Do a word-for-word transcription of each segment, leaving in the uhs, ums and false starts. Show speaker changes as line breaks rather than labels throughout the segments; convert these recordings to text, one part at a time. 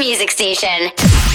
music station.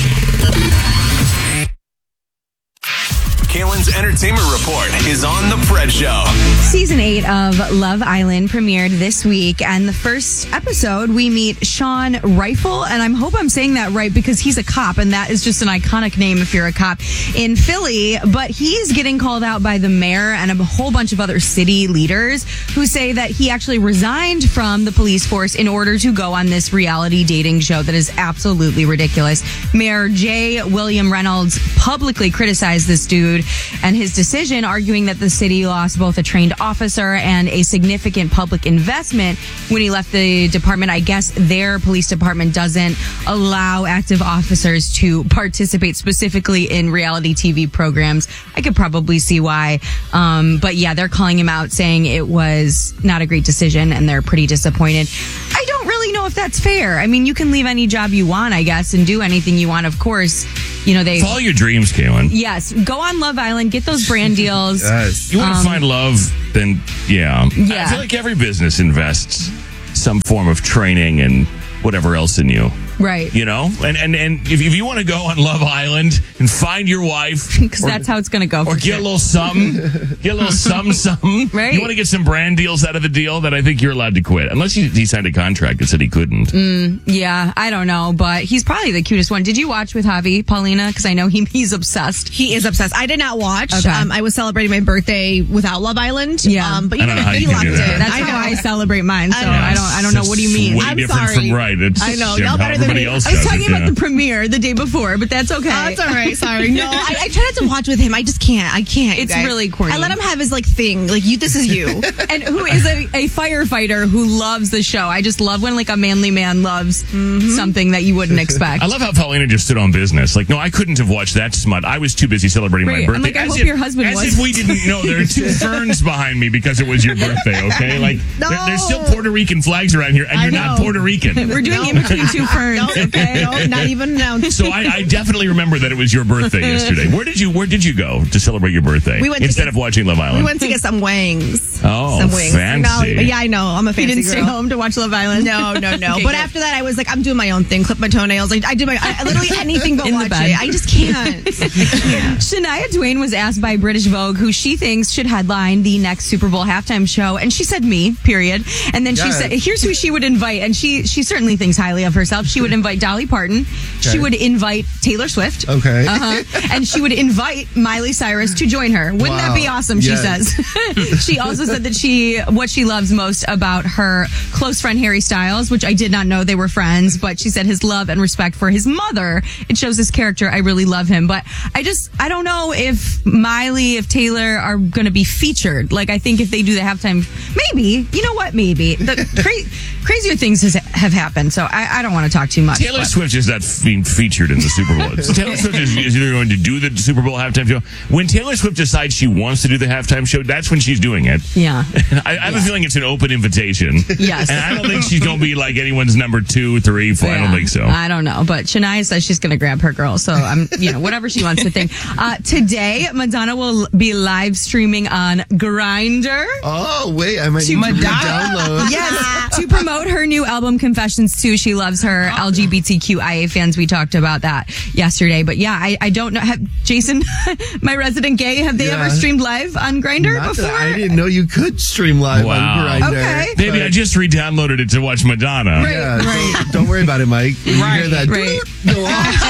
Kaylin's Entertainment Report is on The Fred Show.
Season eight of Love Island premiered this week, and the first episode, we meet Sean Rifle, and I hope I'm saying that right because he's a cop, and that is just an iconic name if you're a cop in Philly, but he's getting called out by the mayor and a whole bunch of other city leaders who say that he actually resigned from the police force in order to go on this reality dating show that is absolutely ridiculous. Mayor J. William Reynolds publicly criticized this dude and his decision, arguing that the city lost both a trained officer and a significant public investment when he left the department. I guess their police department doesn't allow active officers to participate specifically in reality T V programs. I could probably see why. Um, but yeah, they're calling him out, saying it was not a great decision, and they're pretty disappointed. I don't really know if that's fair. I mean, you can leave any job you want, I guess, and do anything you want, of course. You know, they
follow your dreams, Kaylin.
Yes, go on Love Island, get those brand deals.
Yes. You want to um, find love, then yeah.
yeah.
I feel like every business invests some form of training and whatever else in you.
Right.
You know? And and, and if, if you want to go on Love Island and find your wife.
Because that's how it's going to go.
Or get sure. a little something. Get a little something, something.
Right.
You want to get some brand deals out of the deal, then I think you're allowed to quit. Unless he, he signed a contract that said he couldn't.
Mm, yeah, I don't know. But he's probably the cutest one. Did you watch with Javi, Paulina? Because I know he he's obsessed.
He is obsessed. I did not watch.
Okay.
Um, I was celebrating my birthday without Love Island.
Yeah.
Um, but
I
you
don't know
know,
how
he
you can
locked
do that.
in.
That's
I know.
how I celebrate mine. So
I know.
I don't I don't know. What do you mean?
Way
I'm
different
sorry.
from right. It's
I know.
yeah,
Y'all better than
everybody
me.
else
I was
does
talking
it,
about
yeah.
the premiere the day before, but that's okay.
Oh, that's all right. Sorry. No, I, I try not to watch with him. I just can't. I can't.
It's
guys.
really corny.
I let him have his like thing. Like you, this is you.
And who is a, a firefighter who loves the show. I just love when like a manly man loves mm-hmm. something that you wouldn't expect.
I love how Paulina just stood on business. Like, no, I couldn't have watched that smut. I was too busy celebrating
right.
my birthday.
I'm like, I
as
hope
if,
your husband
as
was.
As if we didn't know there are two ferns behind me because it was your birthday, okay? Like,
no.
there, there's still Puerto Rican flags around here, and
I
you're
know.
not Puerto Rican.
We're doing
No.
in between two ferns,
No,
okay?
no, not even announced.
So I, I definitely remember that it was your birthday yesterday. Where did you Where did you go to celebrate your birthday?
We went
instead
get,
of watching Love Island.
We went to get some wings.
Oh,
some wings.
fancy.
You know, yeah, I know. I'm a fancy
You didn't
girl.
stay home to watch Love Island?
No, no, no.
Okay,
but
good.
after that, I was like, I'm doing my own thing. Clip my toenails. Like I do my I, literally anything but
In the
watch
bed.
it. I just can't. I can't.
Shania Twain was asked by British Vogue who she thinks should headline the next Super Bowl halftime show, and she said me, period. And then she
Yeah.
said, here's who she would invite, and she she certainly thinks highly of herself. She would invite Dolly Parton. She
Okay.
would invite Taylor Swift.
Okay.
Uh-huh. And she would invite Miley Cyrus to join her. Wouldn't that
Wow.
be awesome, she
Yes.
says. She also said that she what she loves most about her close friend Harry Styles, which I did not know they were friends, but she said his love and respect for his mother. It shows his character. I really love him. But I just, I don't know if Miley, if Taylor are going to be featured. Like, I think if they do the halftime, maybe, you know what, maybe. The cra- crazier things has, have happened, so I, I don't want to talk too much.
Taylor
but.
Swift is not being featured in the Super Bowl. Taylor Swift is, is either going to do the Super Bowl halftime show. When Taylor Swift decides she wants to do the halftime show, that's when she's doing it.
Yeah.
I, I have a feeling it's an open invitation.
Yes.
And I don't think she's going to be like anyone's number two, three, four. I don't
Yeah.
think so.
I don't know, but Shania says she's going to grab her girl, so I'm, you know, whatever she wants to think. Uh, today, Madonna will be live streaming on Grindr.
Oh, wait. I might
To
need to
Madonna?
re-download.
Yes, to promote her new album Confessions too. She loves her L G B T Q I A fans. We talked about that yesterday, but yeah, I, I don't know. Have Jason, my resident gay, have they
Yeah.
ever streamed live on Grindr
Not
before?
that I didn't know you could stream live
Wow.
on Grindr.
Okay.
Baby, I just re-downloaded it to watch Madonna.
Right.
Yeah, don't, don't worry about it, Mike. When
Right,
you hear that,
right.
go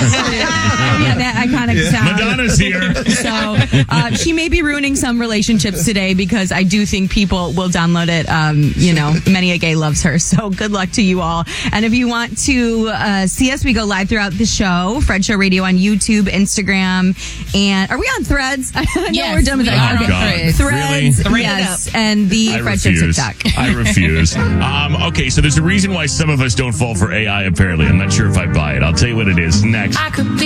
off.
Yeah, that iconic sound.
Madonna's here.
So uh, she may be ruining some relationships today because I do think people will download it. Um, you know, many a gay loves her. So good luck to you all. And if you want to uh, see us, we go live throughout the show. Fred Show Radio on YouTube, Instagram, and are we on Threads? I know
Yes,
we're done with
we
that.
are
Okay.
on
Threads,
Threads.
Threads,
Really?
yes, and the
I
Fred Show
refuse.
TikTok.
I refuse. Um, okay, so there's a reason why some of us don't fall for A I, apparently. I'm not sure if I buy it. I'll tell you what it is next.
I could be